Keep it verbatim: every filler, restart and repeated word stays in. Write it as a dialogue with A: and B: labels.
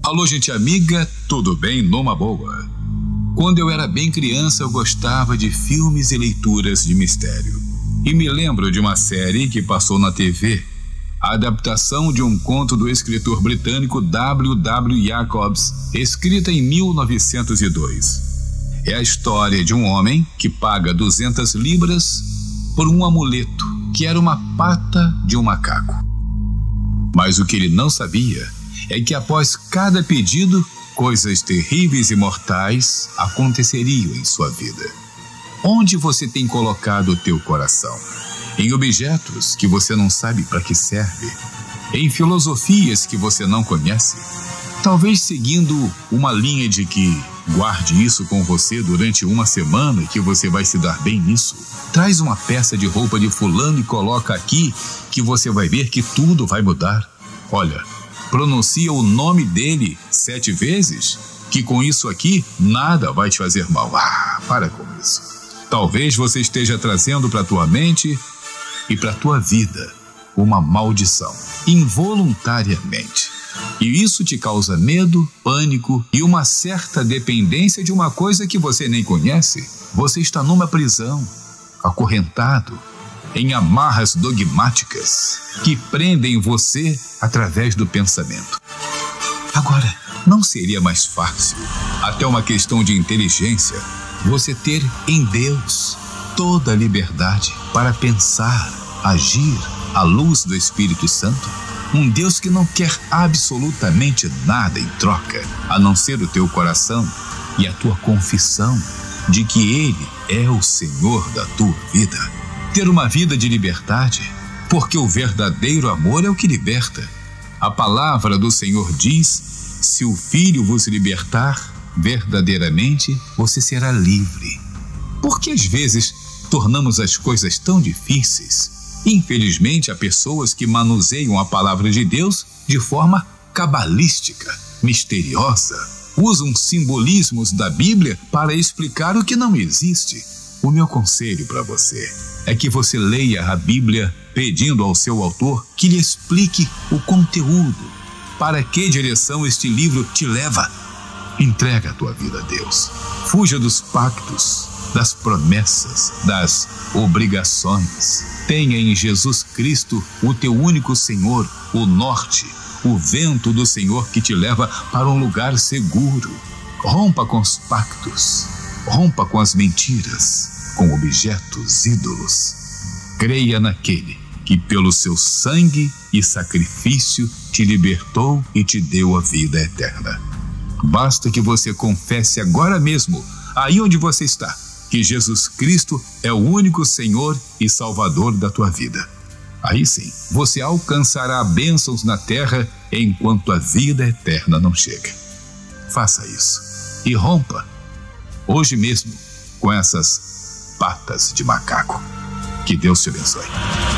A: Alô, gente amiga, tudo bem? Numa boa. Quando eu era bem criança, eu gostava de filmes e leituras de mistério. E me lembro de uma série que passou na T V, a adaptação de um conto do escritor britânico W W Jacobs, escrita em mil novecentos e dois. É a história de um homem que paga duzentas libras por um amuleto, que era uma pata de um macaco. Mas o que ele não sabia é que após cada pedido, coisas terríveis e mortais aconteceriam em sua vida. Onde você tem colocado o teu coração? Em objetos que você não sabe para que serve? Em filosofias que você não conhece? Talvez seguindo uma linha de que guarde isso com você durante uma semana e que você vai se dar bem nisso. Traz uma peça de roupa de fulano e coloca aqui que você vai ver que tudo vai mudar. Olha, pronuncia o nome dele sete vezes, que com isso aqui nada vai te fazer mal. Ah, para com isso. Talvez você esteja trazendo para tua mente e para tua vida uma maldição, involuntariamente. E isso te causa medo, pânico e uma certa dependência de uma coisa que você nem conhece. Você está numa prisão, acorrentado, em amarras dogmáticas que prendem você através do pensamento. Agora, não seria mais fácil, até uma questão de inteligência, você ter em Deus toda a liberdade para pensar, agir à luz do Espírito Santo? Um Deus que não quer absolutamente nada em troca, a não ser o teu coração e a tua confissão de que Ele é o Senhor da tua vida. Ter uma vida de liberdade, porque o verdadeiro amor é o que liberta. A palavra do Senhor diz: se o Filho vos libertar, verdadeiramente você será livre. Por que às vezes tornamos as coisas tão difíceis? Infelizmente, há pessoas que manuseiam a palavra de Deus de forma cabalística, misteriosa. Usam simbolismos da Bíblia para explicar o que não existe. O meu conselho para você é que você leia a Bíblia pedindo ao seu autor que lhe explique o conteúdo. Para que direção este livro te leva? Entrega a tua vida a Deus. Fuja dos pactos, das promessas, das obrigações. Tenha em Jesus Cristo o teu único Senhor, o norte, o vento do Senhor que te leva para um lugar seguro. Rompa com os pactos, rompa com as mentiras, com objetos ídolos. Creia naquele que pelo seu sangue e sacrifício te libertou e te deu a vida eterna. Basta que você confesse agora mesmo, aí onde você está, que Jesus Cristo é o único Senhor e Salvador da tua vida. Aí sim, você alcançará bênçãos na terra enquanto a vida eterna não chega. Faça isso e rompa, hoje mesmo, com essas patas de macaco. Que Deus te abençoe.